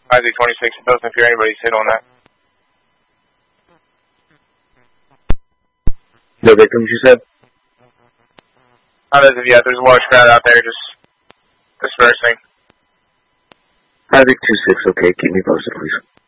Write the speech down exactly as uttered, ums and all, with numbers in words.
Isaac twenty-six, it doesn't appear anybody's hit on that. No victims, you said? Not as of yet. There's a large crowd out there just dispersing. Isaac two six, okay. Keep me posted, please.